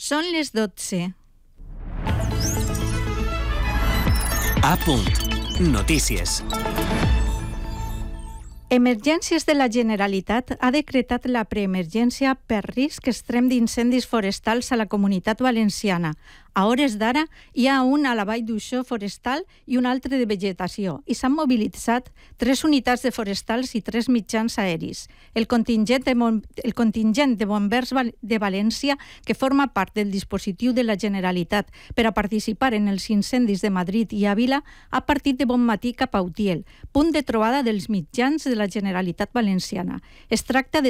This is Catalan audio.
Són les 12. A punt. Notícies. Emergències de la Generalitat ha decretat la preemergència per risc extrem d'incendis forestals a la Comunitat Valenciana. A hores d'ara hi ha un a la Vall d'Uixó forestal i un altre de vegetació i s'han mobilitzat 3 unitats de forestals i 3 mitjans aeris. El contingent de bombers de València, que forma part del dispositiu de la Generalitat per a participar en els incendis de Madrid i Àvila, ha partit de bon matí cap a Utiel, punt de trobada dels mitjans de la Generalitat Valenciana. Es tracta de